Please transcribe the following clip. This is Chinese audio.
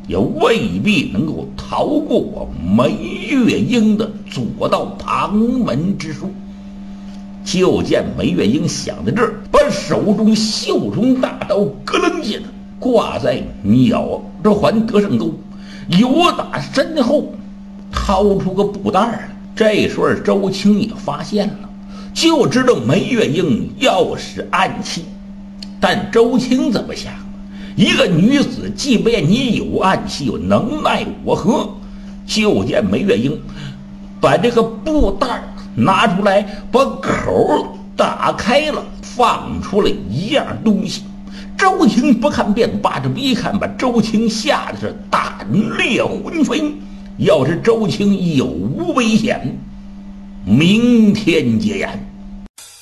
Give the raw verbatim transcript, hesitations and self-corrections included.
也未必能够逃过我梅月英的左道旁门之术。就见梅月英想到这儿，把手中袖中大刀咯楞一下子挂在鸟着环得胜钩，由打身后掏出个布袋来。这时候周青也发现了，就知道梅月英要使暗器。但周青怎么想？一个女子，即便你有暗器，又能奈我何？就见梅月英把这个布袋拿出来，把口打开了，放出了一样东西。周青不看便罢，这么一看，把周青吓得是胆裂魂飞。要是周青有无危险，明天结言。